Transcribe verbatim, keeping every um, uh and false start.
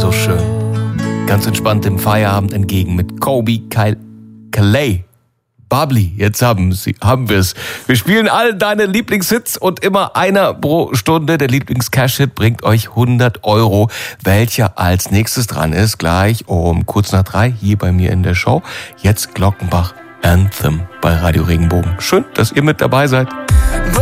so schön. Ganz entspannt dem Feierabend entgegen mit Kobe Calais. Bubbly, jetzt haben, sie, haben wir es. Wir spielen alle deine Lieblingshits und immer einer pro Stunde. Der Lieblings-Cash-Hit bringt euch hundert Euro. Welcher als nächstes dran ist, gleich um kurz nach drei hier bei mir in der Show. Jetzt Glockenbach Anthem bei Radio Regenbogen. Schön, dass ihr mit dabei seid.